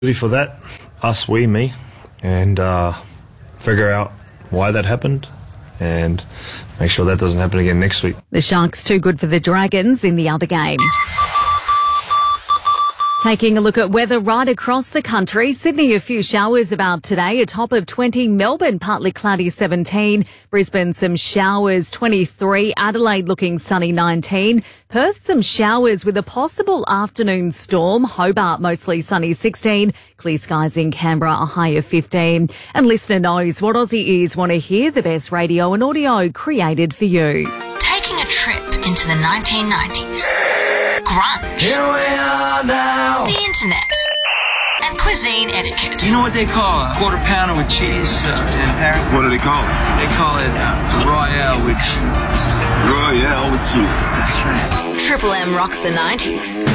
For that, me, and figure out why that happened and make sure that doesn't happen again next week. The Sharks too good for the Dragons in the other game. Taking a look at weather right across the country. Sydney, a few showers about today, a top of 20. Melbourne, partly cloudy, 17. Brisbane, some showers, 23. Adelaide, looking sunny, 19. Perth, some showers with a possible afternoon storm. Hobart, mostly sunny, 16. Clear skies in Canberra, a high of 15. And listener knows what Aussie ears want to hear, the best radio and audio created for you. Taking a trip into the 1990s. Grunge. Here we are now. The internet. And cuisine etiquette. You know what they call a quarter pounder with cheese in Paris? What do they call it? They call it Royale with cheese. Royale with cheese. That's right. Triple M rocks the 90s.